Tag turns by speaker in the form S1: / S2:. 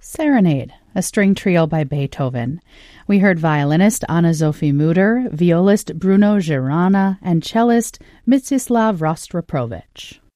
S1: Serenade, a string trio by Beethoven. We heard violinist Anna-Sophie Mutter, violist Bruno Girana, and cellist Mstislav Rostropovich.